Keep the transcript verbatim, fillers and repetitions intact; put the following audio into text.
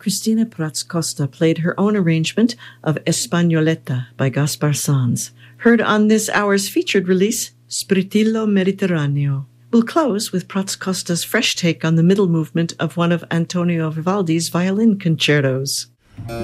Cristina Prats Costa played her own arrangement of Espagnoletta by Gaspar Sanz, heard on this hour's featured release, Spiritillo Mediterraneo. We'll close with Prats Costa's fresh take on the middle movement of one of Antonio Vivaldi's violin concertos.